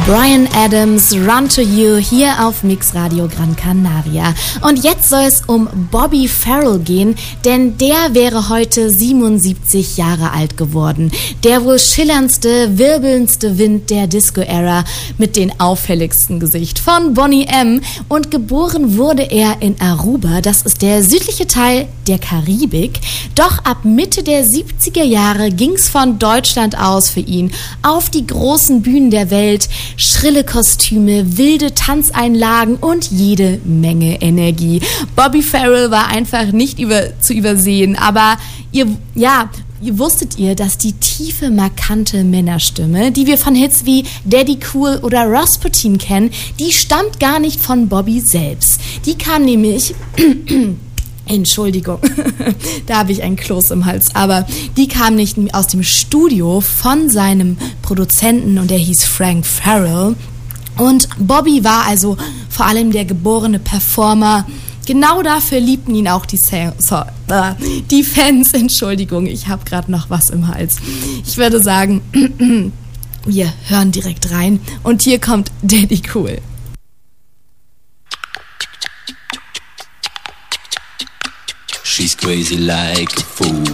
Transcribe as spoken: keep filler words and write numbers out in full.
Bryan Adams, Run to You, hier auf Mix Radio Gran Canaria. Und jetzt soll es um Bobby Farrell gehen, denn der wäre heute siebenundsiebzig Jahre alt geworden. Der wohl schillerndste, wirbelndste Wind der Disco-Ära mit dem auffälligsten Gesicht von Boney M. Und geboren wurde er in Aruba, das ist der südliche Teil der Karibik. Doch ab Mitte der siebziger Jahre ging's von Deutschland aus für ihn auf die großen Bühnen der Welt. Schrille Kostüme, wilde Tanzeinlagen und jede Menge Energie. Bobby Farrell war einfach nicht über, zu übersehen, aber ihr, ja, ihr wusstet ihr, dass die tiefe, markante Männerstimme, die wir von Hits wie Daddy Cool oder Rasputin kennen, die stammt gar nicht von Bobby selbst. Die kam nämlich... Entschuldigung, da habe ich einen Kloß im Hals, aber die kam nicht aus dem Studio von seinem Produzenten und der hieß Frank Farrell. Und Bobby war also vor allem der geborene Performer. Genau dafür liebten ihn auch die, Sa- so, äh, die Fans. Entschuldigung, ich habe gerade noch was im Hals. Ich würde sagen, wir hören direkt rein und hier kommt Daddy Cool. She's crazy like a fool.